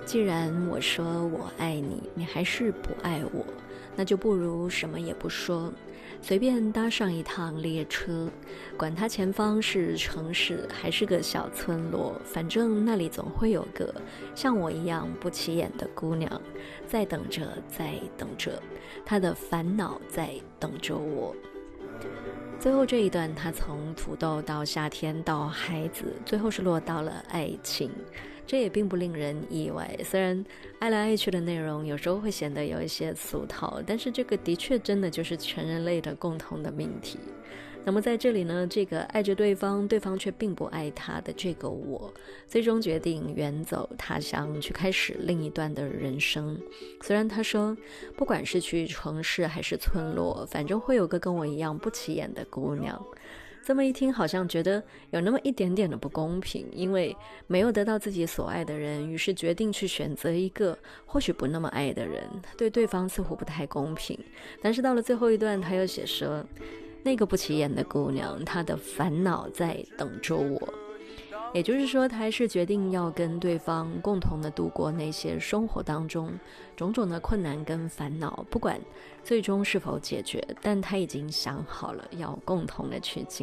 既然我说我爱你，你还是不爱我，那就不如什么也不说，随便搭上一趟列车，管它前方是城市还是个小村落，反正那里总会有个像我一样不起眼的姑娘，在等着，在等着，她的烦恼在等着我。最后这一段，他从土豆到夏天到孩子，最后是落到了爱情，这也并不令人意外。虽然爱来爱去的内容有时候会显得有一些俗套，但是这个的确真的就是全人类的共同的命题。那么在这里呢，这个爱着对方，对方却并不爱他的这个我，最终决定远走他乡，去开始另一段的人生。虽然他说，不管是去城市还是村落，反正会有个跟我一样不起眼的姑娘。这么一听，好像觉得有那么一点点的不公平，因为没有得到自己所爱的人，于是决定去选择一个或许不那么爱的人，对对方似乎不太公平。但是到了最后一段，他又写说，那个不起眼的姑娘，她的烦恼在等着我。也就是说，他还是决定要跟对方共同的度过那些生活当中种种的困难跟烦恼，不管最终是否解决，但他已经想好了要共同的去经历。